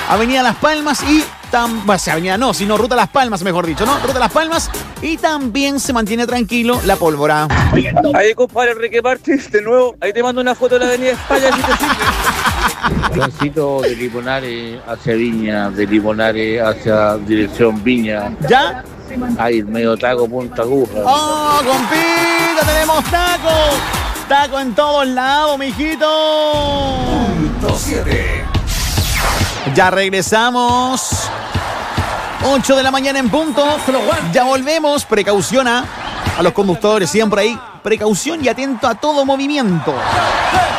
Avenida Las Palmas y Avenida no, sino Ruta Las Palmas, mejor dicho, ¿no? Ruta Las Palmas y también se mantiene tranquilo La Pólvora. Ahí, compadre Enrique Martins, de nuevo, ahí te mando una foto de la Avenida España, si te sirve. Tránsito de Limonares hacia Viña, de Limonares hacia dirección Viña. ¿Ya? Ahí, medio taco, punta aguja. ¡Oh, compita! ¡Tenemos taco! ¡Taco en todos lados, mijito! Punto 7. Ya regresamos. 8 de la mañana en punto. Ya volvemos. Precaución a los conductores, siempre ahí. Precaución y atento a todo movimiento.